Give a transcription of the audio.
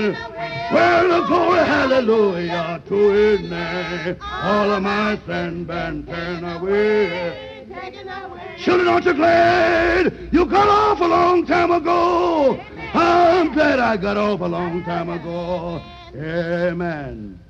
Well, glory, hallelujah to his name. All of my sin been taken away. Children, aren't you glad you got off a long time ago? I'm glad I got off a long time ago. Amen.